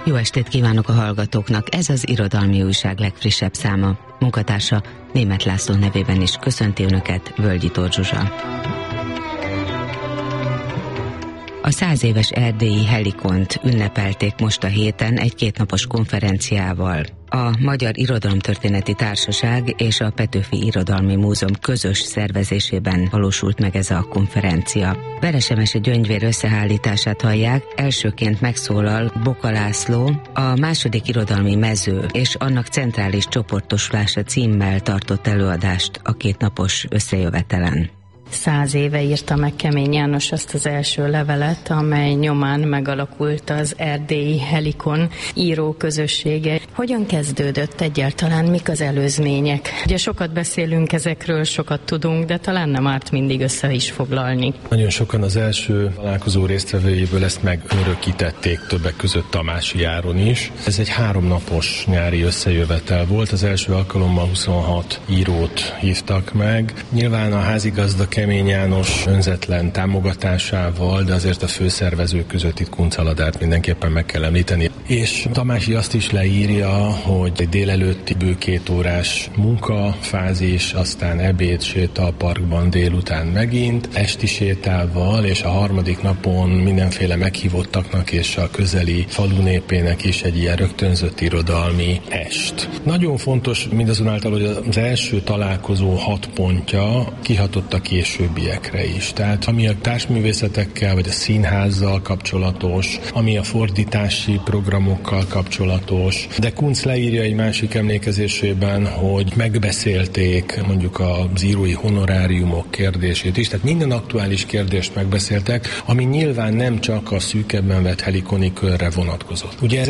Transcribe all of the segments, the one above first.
Jó estét kívánok a hallgatóknak, ez az Irodalmi Újság legfrissebb száma. Munkatársa Németh László nevében is köszönti Önöket, Völgyi Tóth Zsuzsa. A 100 éves erdélyi Helikont ünnepelték most a héten egy kétnapos konferenciával. A Magyar Irodalomtörténeti Társaság és a Petőfi Irodalmi Múzeum közös szervezésében valósult meg ez a konferencia. Veresemese Gyöngyvér összeállítását hallják, elsőként megszólal Boka László, a második irodalmi mező és annak centrális csoportosulása címmel tartott előadást a kétnapos összejövetelen. 100 éve írta meg Kemény János azt az első levelet, amely nyomán megalakult az erdélyi Helikon író közössége. Hogyan kezdődött egyáltalán, mik az előzmények? Ugye sokat beszélünk ezekről, sokat tudunk, de talán nem árt mindig össze is foglalni. Nagyon sokan az első találkozó résztvevőjéből ezt megörökítették, többek között Tamási Áron is. Ez egy 3 napos nyári összejövetel volt, az első alkalommal 26 írót hívtak meg. Nyilván a házigazda Kemény János önzetlen támogatásával, de azért a főszervezők között itt Kunc Aladárt mindenképpen meg kell említeni. És Tamási azt is leírja, hogy egy délelőtti bő 2 órás munkafázis, aztán ebéd, séta a parkban délután megint, esti sétával, és a harmadik napon mindenféle meghívottaknak és a közeli falu népének is egy ilyen rögtönzött irodalmi est. Nagyon fontos mindazonáltal, hogy az első találkozó 6 pontja kihatott a későbbiekre is. Tehát ami a társművészetekkel vagy a színházzal kapcsolatos, ami a fordítási programokkal kapcsolatos, de Kunc leírja egy másik emlékezésében, hogy megbeszélték mondjuk az írói honoráriumok kérdését is, tehát minden aktuális kérdést megbeszéltek, ami nyilván nem csak a szűkebben vett helikoni körre vonatkozott. Ugye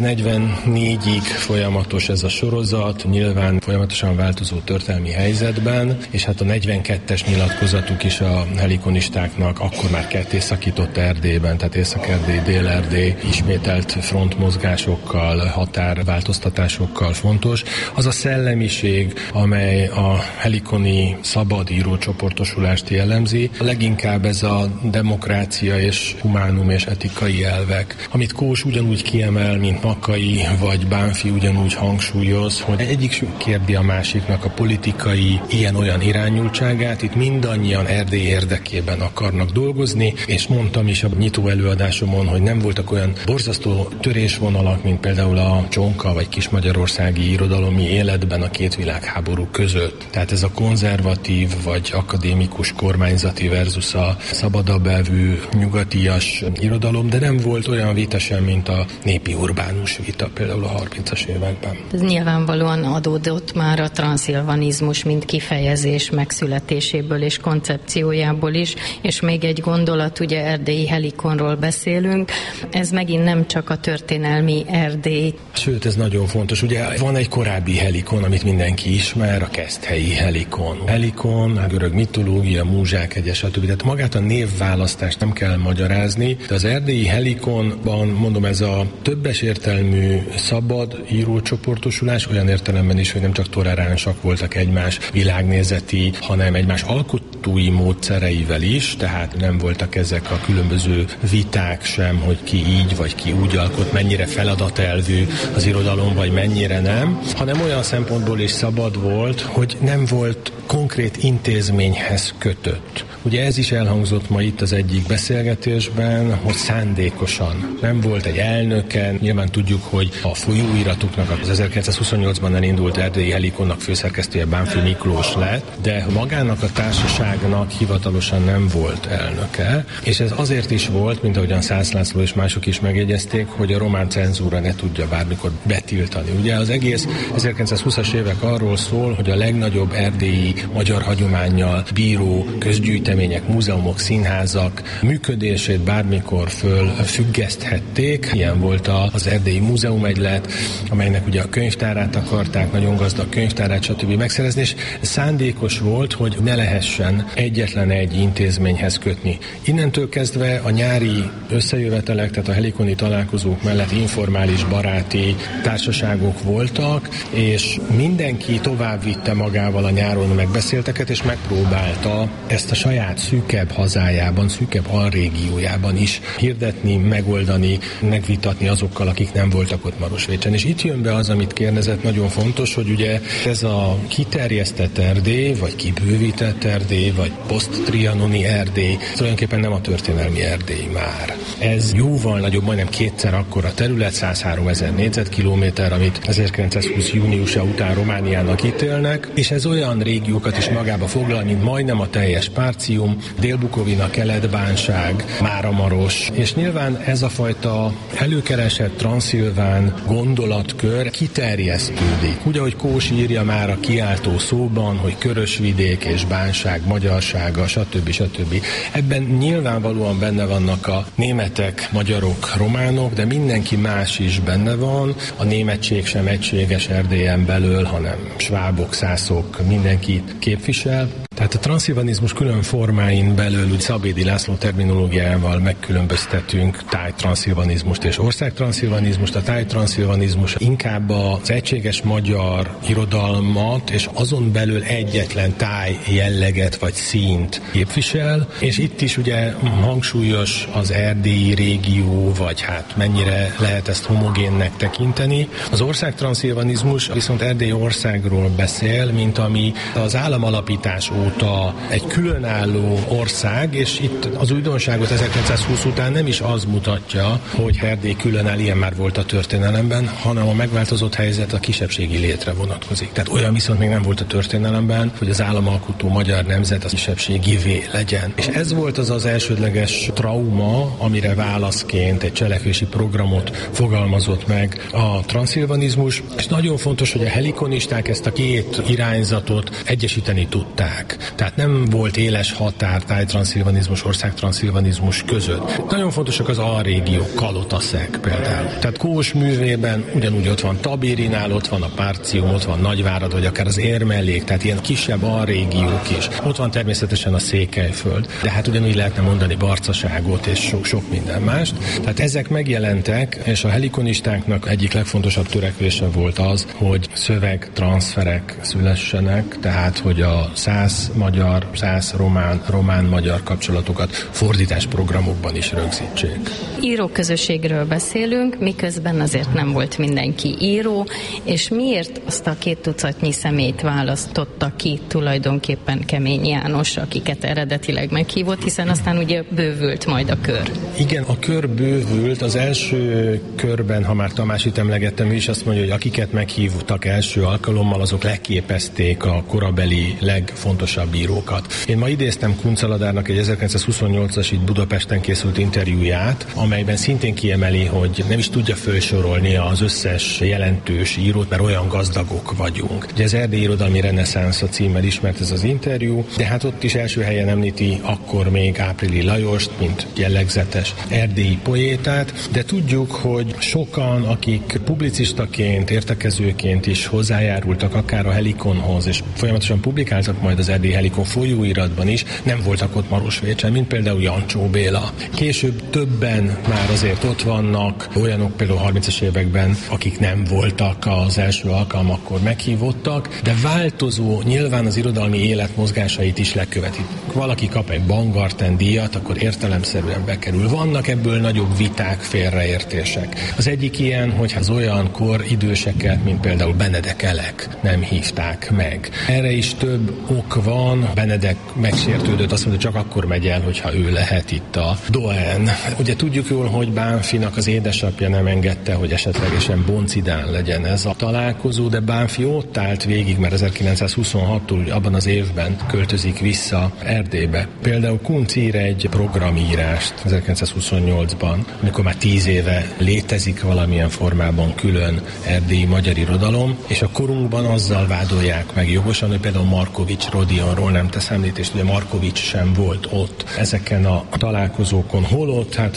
1944-ig folyamatos ez a sorozat, nyilván folyamatosan változó történelmi helyzetben, és hát a 42-es nyilatkozatuk is a helikonistáknak akkor már ketté szakított Erdélyben, tehát Észak-Erdély, Dél-Erdély ismételt frontmozgásokkal, határváltoztatásokkal fontos. Az a szellemiség, amely a helikoni szabadíró csoportosulást jellemzi, leginkább ez a demokrácia és humánum és etikai elvek, amit Kós ugyanúgy kiemel, mint Makkai vagy Bánffy ugyanúgy hangsúlyoz, hogy egyik sem kérdi a másiknak a politikai ilyen-olyan irányultságát, itt mindannyian Erdély érdekében akarnak dolgozni, és mondtam is a nyitó előadásomon, hogy nem voltak olyan borzasztó törésvonalak, mint például a csonka vagy kismagyarországi irodalomi életben a 2 világháború között. Tehát ez a konzervatív vagy akadémikus kormányzati versus a szabadabb elvű nyugatias irodalom, de nem volt olyan vita sem, mint a népi urbánus vita például a 30-as években. Ez nyilvánvalóan adódott már a transzilvanizmus, mint kifejezés megszületéséből és koncepciójából is, és még egy gondolat, ugye erdélyi Helikonról beszélünk, ez megint nem csak a történelmi Erdély. Sőt, ez nagyon fontos. Ugye van egy korábbi Helikon, amit mindenki ismer, a keszthelyi Helikon. Helikon, a görög mitológia, múzsák egyes, stb. Tehát magát a névválasztást nem kell magyarázni, de az erdélyi Helikonban, mondom, ez a többes értelmű szabad írócsoportosulás, olyan értelemben is, hogy nem csak toleránsak voltak egymás világnézeti, hanem egymás alkotói módszereivel is, tehát nem voltak ezek a különböző viták sem, hogy ki így vagy ki úgy alkot, mennyire feladatelvű az irodalom, vagy mennyire nem, hanem olyan szempontból is szabad volt, hogy nem volt konkrét intézményhez kötött. Ugye ez is elhangzott ma itt az egyik beszélgetésben, hogy szándékosan nem volt egy elnöke. Nyilván tudjuk, hogy a folyóiratoknak az 1928-ban elindult erdélyi Helikonnak főszerkesztője Bánffy Miklós lett, de magának a társaságnak hivatalosan nem volt elnöke, és ez azért is volt, mint ahogyan Szász László és mások is megjegyezték, hogy a román cenzúra ne tudja bármikor betiltani. Ugye az egész 1920-as évek arról szól, hogy a legnagyobb erdélyi magyar hagyománnyal bíró közgyűjtemények, múzeumok, színházak működését bármikor fölfüggeszthették. Ilyen volt az Erdélyi Múzeumegylet, amelynek ugye a könyvtárát akarták, nagyon gazdag könyvtárát, stb. Megszerezni, és szándékos volt, hogy ne lehessen egyszerűen egyetlen egy intézményhez kötni. Innentől kezdve a nyári összejövetelek, tehát a helikoni találkozók mellett informális baráti társaságok voltak, és mindenki tovább vitte magával a nyáron megbeszélteket, és megpróbálta ezt a saját szűkebb hazájában, szűkebb alrégiójában is hirdetni, megoldani, megvitatni azokkal, akik nem voltak ott Marosvécsen. És itt jön be az, amit kérdezett, nagyon fontos, hogy ugye ez a kiterjesztett Erdély, vagy kibővített Erdély, vagy poszttrianoni Erdély, tulajdonképpen nem a történelmi Erdély már. Ez jóval nagyobb, majdnem kétszer akkora terület, 103 000 négyzetkilométer, amit 1920 júniusa után Romániának ítélnek, és ez olyan régiókat is magába foglal, mint majdnem a teljes Párcium, Dél-Bukovina, Kelet-Bánság, Máramaros, és nyilván ez a fajta előkeresett transzilván gondolatkör kiterjesztődik. Úgy, ahogy Kós írja már a kiáltó szóban, hogy Körösvidék és Bánság, magyarsága, stb. Ebben nyilvánvalóan benne vannak a németek, magyarok, románok, de mindenki más is benne van. A németség sem egységes Erdélyen belül, hanem svábok, szászok, mindenki képvisel. Tehát a transzilvanizmus külön formáin belül úgy Szabédi László terminológiával megkülönböztetünk tájtranszilvanizmust és országtranszilvanizmust. A tájtranszilvanizmus inkább az egységes magyar irodalmat és azon belül egyetlen táj jelleget vagy színt képvisel, és itt is ugye hangsúlyos az erdélyi régió, vagy hát mennyire lehet ezt homogénnek tekinteni. Az országtranszilvanizmus viszont Erdély országról beszél, mint ami az államalapítás óta egy különálló ország, és itt az újdonságot 1920 után nem is az mutatja, hogy Erdély különáll, ilyen már volt a történelemben, hanem a megváltozott helyzet a kisebbségi létre vonatkozik. Tehát olyan viszont még nem volt a történelemben, hogy az államalkotó magyar nemzet az kisebbségivé legyen. És ez volt az elsődleges trauma, amire válaszként egy cselekvési programot fogalmazott meg a transzilvanizmus, és nagyon fontos, hogy a helikonisták ezt a két irányzatot egyesíteni tudták. Tehát nem volt éles határ tájtranszilvanizmus, országtranszilvanizmus között. Nagyon fontosak az alrégiók, Kalotaszeg például. Tehát Kós művében ugyanúgy ott van Tabirinál, ott van a Párcium, ott van Nagyvárad, vagy akár az Érmellék, tehát ilyen kisebb alrégiók is. Ott van természetesen a Székelyföld, de hát ugyanúgy lehetne mondani Barcaságot és sok minden mást. Tehát ezek megjelentek, és a helikonistáknak egyik legfontosabb törekvése volt az, hogy szövegtranszferek szülessenek, tehát hogy a szász-magyar, szász-román, román-magyar kapcsolatokat fordításprogramokban is rögzítsék. Íróközösségről beszélünk, miközben azért nem volt mindenki író, és miért azt a 2 tucatnyi személyt választotta ki tulajdonképpen Kemény János, akiket eredetileg meghívott, hiszen aztán ugye bővült majd a kör. Igen, a kör bővült. Az első körben, ha már Tamásit emlegettem, ő is azt mondja, hogy akiket meghívtak első alkalommal, azok leképezték a korabeli legfontosabb írókat. Én ma idéztem Kuncaladárnak egy 1928-as itt Budapesten készült interjúját, amelyben szintén kiemeli, hogy nem is tudja felsorolni az összes jelentős írót, mert olyan gazdagok vagyunk. Ugye az Erdélyi irodalmi reneszánsz a címmel ismert ez az interjú, de hát ott is első helyen említi akkor még Áprili Lajost, mint jellegzetes erdélyi poétát, de tudjuk, hogy sokan, akik publicistaként, értekezőként is hozzájárultak akár a Helikonhoz, és folyamatosan publikáltak majd az Erdélyi Helikon folyóiratban is, nem voltak ott Marosvécsen, mint például Jancsó Béla. Később többen már azért ott vannak, olyanok például 30-as években, akik nem voltak az első alkalmakkor meghívottak, de változó, nyilván az irodalmi élet mozgásait is lekövetik. Valaki kap egy Bangarten díjat, akkor értelemszerűen bekerül. Vannak ebből nagyobb viták, félreértések. Az egyik ilyen, hogy az olyankor időseket, mint például Benedek Elek nem hívták meg. Erre is több ok van. Benedek megsértődött, azt mondta, csak akkor megy el, hogyha ő lehet itt a doyen. Ugye tudjuk jól, hogy Bánfinak az édesapja nem engedte, hogy esetlegesen Boncidán legyen ez a találkozó, de Bánfi ott állt végig, mert 1926-tól abban az évben költözik vissza Erdélybe. Például Kunc ír egy programírást 1928-ban, amikor már 10 éve létezik valamilyen formában külön erdélyi magyar irodalom, és a korunkban azzal vádolják meg jogosan, hogy például Markovics Rodionról nem tesz említést, ugye Markovics sem volt ott ezeken a találkozókon. Hol ott? Hát a szibériai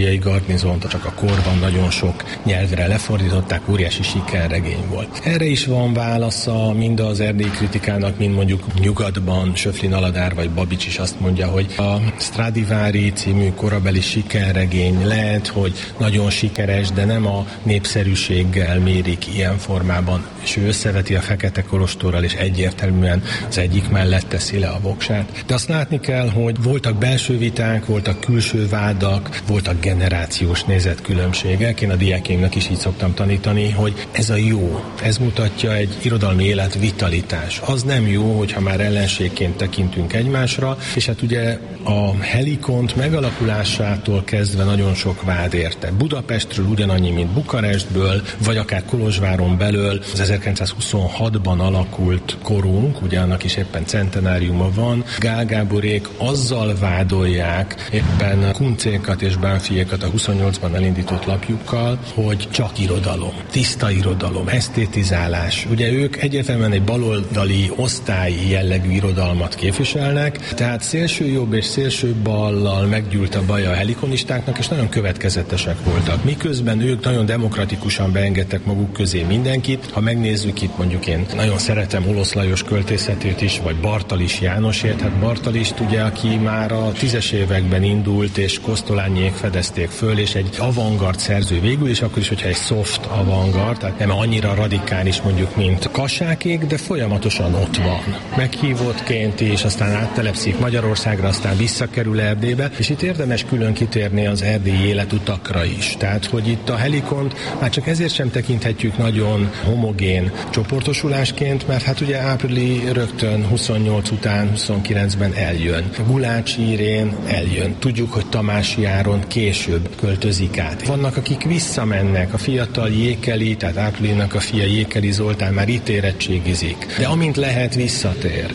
asztóriai garnizont, csak a korban nagyon sok nyelvre lefordították, óriási sikerregény volt. Erre is van válasza mind az erdélyi kritikának, mind mondjuk nyugatban Söflin Aladár vagy Babics is azt mondja, hogy a Stradivari című korabeli sikerregény lehet, hogy nagyon sikeres, de nem a népszerűséggel mérik ilyen formában, és ő összeveti a Fekete Kolostorral, és egyértelműen az egyik mellett teszi le a voksát. De azt látni kell, hogy voltak belső viták, voltak külső vádak, voltak generációs nézetkülönbségek. Én a diákjaimnak is így szoktam tanítani, hogy ez a jó, ez mutatja egy irodalmi élet vitalitás. Az nem jó, hogyha már ellenségként tekintünk egymásra, és hát ugye a Helikont megalakulásától kezdve nagyon sok vád érte. Budapestről ugyanannyi, mint Bukarestből, vagy akár Kolozsváron belül az 1926-ban alakult korunk, ugye annak is éppen centenáriuma van. Gál Gáborék azzal vádolják éppen Kuncékat és Bánfiékat a 28-ban elindított lapjukkal, hogy csak irodalom, tiszta irodalom, esztétizálás. Ugye ők egyértelműen egy baloldali osztályi jellegű irodalmat képviselnek, tehát szélső jobb és szélső ballal meggyűlt a baja a helikonistáknak, és nagyon következetesek voltak. Miközben ők nagyon demokratikusan beengedtek maguk közé mindenkit. Ha megnézzük itt, mondjuk én nagyon szeretem Olosz Lajos költészetét is, vagy Bartalis Jánosért. Hát Bartalist ugye, aki már a 10-es években indult, és Kosztolányiék fedezték föl, és egy avantgard szerző végül, és akkor is, hogyha egy soft avantgard, tehát nem annyira radikális mondjuk, mint Kassákék, de folyamatosan ott van. Meghívottként is, aztán áttelepszik Magyarországra, aztán visszakerül Erdélybe, és itt érdemes külön kitérni az erdélyi életutakra is. Tehát, hogy itt a Helikont már csak ezért sem tekinthetjük nagyon homogén csoportosulásként, mert hát ugye Áprili rögtön 28 után 29-ben eljön. Gulácsi Irén eljön. Tudjuk, hogy Tamási Áron később költözik át. Vannak, akik visszamennek, a fiatal Jékeli, tehát Áprilinak a fia Jékeli Zoltán már itt érettségizik. De amint lehet, visszatér.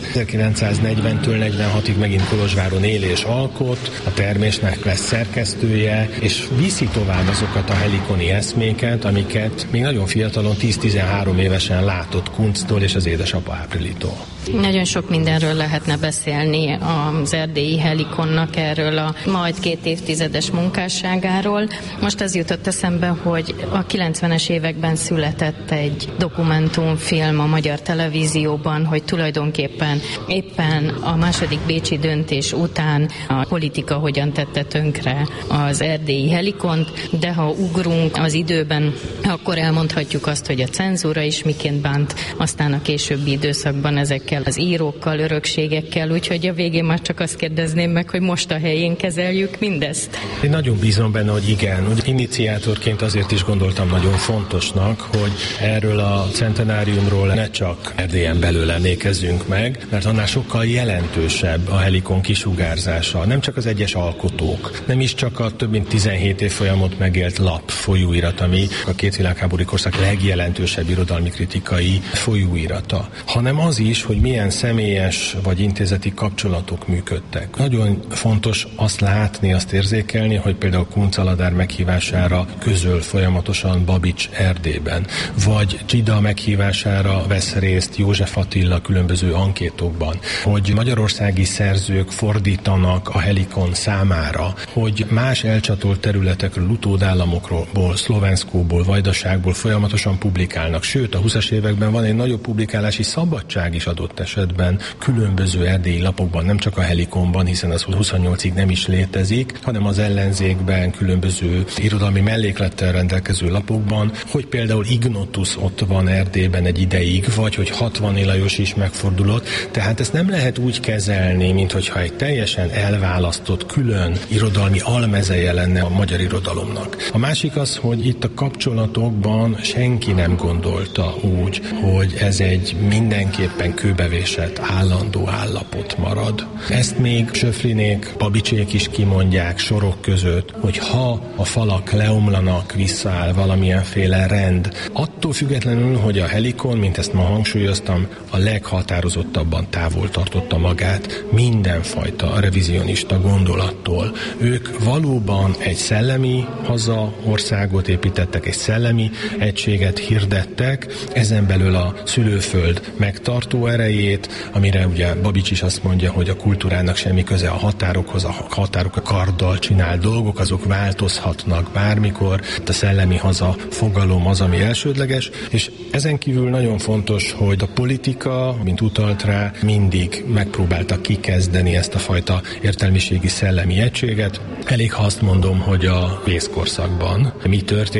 1940-től 46-ig megint Kolozsváron él és alkot, a Termésnek lesz szerkesztője, és viszi tovább azokat a helikoni eszméket, amiket még nagyon fiatalon 10-13 évesen látott Kunctól és az édesapa Áprilitól. Nagyon sok mindenről lehetne beszélni az erdélyi Helikonnak, erről a majd 2 évtizedes munkásságáról. Most az jutott eszembe, hogy a 90-es években született egy dokumentumfilm a Magyar Televízióban, hogy tulajdonképpen éppen a második bécsi döntés után a politika hogyan tette tönkre az erdélyi Helikont, de ha ugrunk az időben, akkor elmondhatjuk azt, hogy a cenzúra is miként bánt, aztán a későbbi időszakban ezekkel az írókkal, örökségekkel, úgyhogy a végén már csak azt kérdezném meg, hogy most a helyén kezeljük mindezt. Én nagyon bízom benne, hogy igen. Ugye iniciátorként azért is gondoltam nagyon fontosnak, hogy erről a centenáriumról ne csak Erdélyen belül emlékezzünk meg, mert annál sokkal jelentősebb a Helikon kisugárzása. Nem csak az egyes alkotók, nem is csak a több mint 17 évfolyamot megélt lap, folyóirat, ami a 2 világháborús korszak legjelentősebb irodalmi kritikai folyóirata, hanem az is, hogy milyen személyes vagy intézeti kapcsolatok működtek. Nagyon fontos azt látni, azt érzékelni, hogy például Kuncz Aladár meghívására közöl folyamatosan Babics Erdélyben, vagy Csida meghívására vesz részt József Attila különböző ankétokban, hogy magyarországi szerzők fordítanak a Helikon számára, hogy más elcsatolt területekről, utódállamokról, Szlovenszkóból, Vajdaságból folyamatosan publikálnak. Sőt, a 20-as években van egy nagyobb publikálási szabadság is adott esetben különböző erdélyi lapokban, nem csak a Helikonban, hiszen az 28-ig nem is létezik, hanem az Ellenzékben, különböző irodalmi melléklettel rendelkező lapokban, hogy például Ignotus ott van Erdélyben egy ideig, vagy hogy 60 Lajos is megfordulott. Tehát ezt nem lehet úgy kezelni, minthogyha egy teljesen elválasztott, külön irodalmi almezeje lenne a magyar irodalomnak. A másik az, hogy itt a kapcsolatokban senki nem gondolta úgy, hogy ez egy mindenképpen kőbevésett állandó állapot marad. Ezt még Söflinék, Babicsék is kimondják sorok között, hogy ha a falak leomlanak, visszaáll valamilyenféle rend. Attól függetlenül, hogy a Helikon, mint ezt ma hangsúlyoztam, a leghatározottabban távol tartotta magát mindenfajta revizionista gondolattól. Ők valóban egy szellemi országot építettek, egy szellemi egységet hirdettek, ezen belül a szülőföld megtartó ereje, erejét, amire ugye Babits is azt mondja, hogy a kultúrának semmi köze a határokhoz, a határok a karddal csinál dolgok, azok változhatnak bármikor, a szellemi haza fogalom az, ami elsődleges, és ezen kívül nagyon fontos, hogy a politika, mint utalt rá, mindig megpróbálta kikezdeni ezt a fajta értelmiségi szellemi egységet. Elég, ha azt mondom, hogy a vészkorszakban mi történt.